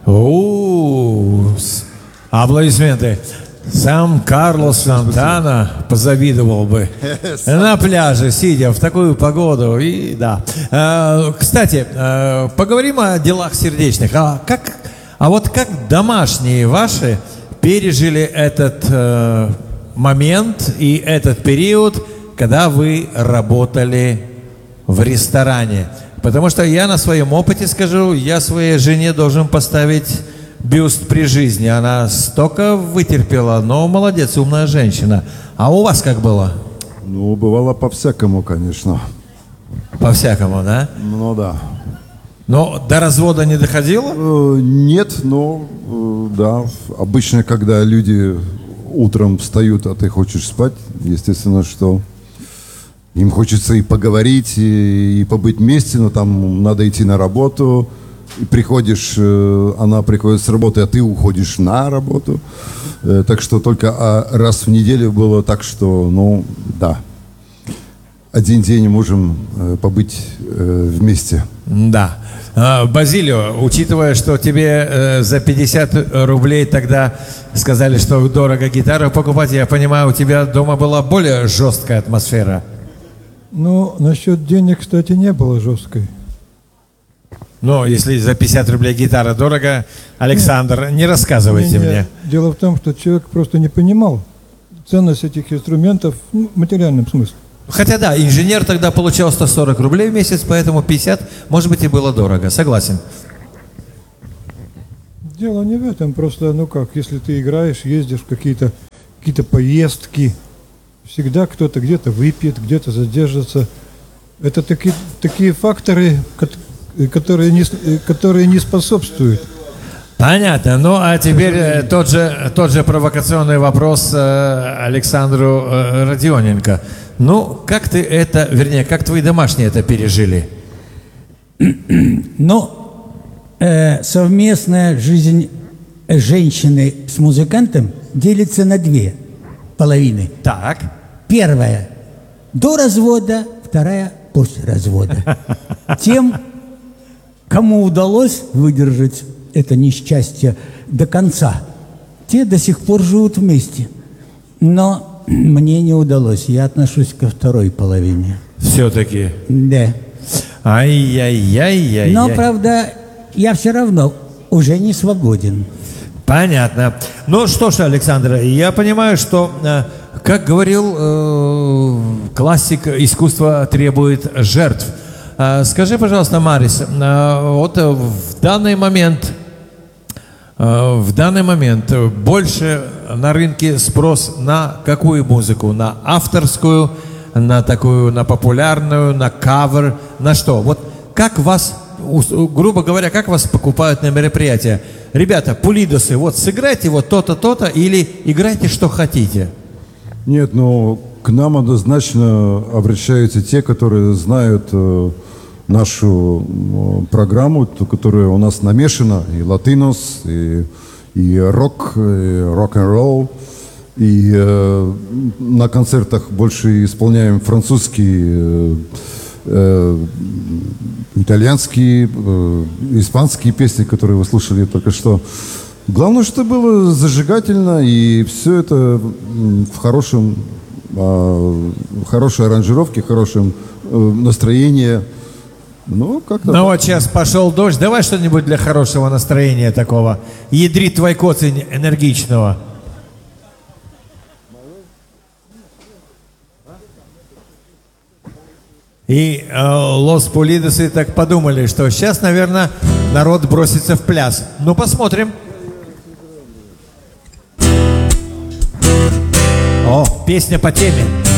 Аплодисменты. Сам Карлос Сантана позавидовал бы на пляже, сидя в такую погоду. И да. Кстати, поговорим о делах сердечных. А вот как домашние ваши пережили этот момент и этот период, когда вы работали в ресторане? Потому что я на своем опыте скажу, я своей жене должен поставить бюст при жизни. Она столько вытерпела, но молодец, умная женщина. А у вас как было? Ну, бывало по-всякому, конечно. По-всякому, да? Ну, да. Но до развода не доходило? Нет, но, да. Обычно, когда люди утром встают, а ты хочешь спать, естественно, что им хочется и поговорить, и побыть вместе, но там надо идти на работу. И приходишь, она приходит с работы, а ты уходишь на работу. Так что только раз в неделю было так, что, ну, да, один день можем побыть вместе. Да. Базилио, учитывая, что тебе за 50 рублей тогда сказали, что дорого гитару покупать, я понимаю, у тебя дома была более жесткая атмосфера. Ну, насчет денег, кстати, не было жесткой. Но если за 50 рублей гитара дорого, Александр, не рассказывайте мне. Дело в том, что человек просто не понимал ценность этих инструментов в материальном смысле. Хотя да, инженер тогда получал 140 рублей в месяц, поэтому 50, может быть, и было дорого. Согласен. Дело не в этом, просто, ну как, если ты играешь, ездишь в какие-то поездки, всегда кто-то где-то выпьет, где-то задержится. Это такие факторы, которые не способствуют. Понятно. Ну, а теперь тот же провокационный вопрос Александру Родионенко. Ну, как ты это, вернее, как твои домашние это пережили? Ну, совместная жизнь женщины с музыкантом делится на две половины. Так. Первая до развода, вторая после развода. Тем, кому удалось выдержать это несчастье до конца, те до сих пор живут вместе. Но мне не удалось. Я отношусь ко второй половине. Все-таки? Да. Ай-яй-яй-яй. Но, правда, я все равно уже не свободен. Понятно. Ну что ж, Александр, я понимаю, что, как говорил классик, искусство требует жертв. Скажи, пожалуйста, Марис, вот в данный момент больше на рынке спрос на какую музыку? На авторскую, на такую, на популярную, на кавер, на что? Вот как вас, грубо говоря, как вас покупают на мероприятия? Ребята, пулидосы, вот сыграйте вот то-то, то-то, или играйте, что хотите? Нет, но к нам однозначно обращаются те, которые знают нашу программу, которая у нас намешана, и латинос, и рок, и рок-н-ролл. И на концертах больше исполняем французские, итальянские, испанские песни, которые вы слушали только что. Главное, что было зажигательно, и все это в хорошей аранжировке, хорошем настроении. Ну, как-то. Ну вот сейчас пошел дождь. Давай что-нибудь для хорошего настроения такого. Ядрит твой коцень энергичного. И Лос Пулидосы так подумали, что сейчас, наверное, народ бросится в пляс. Ну, посмотрим. О, песня по теме.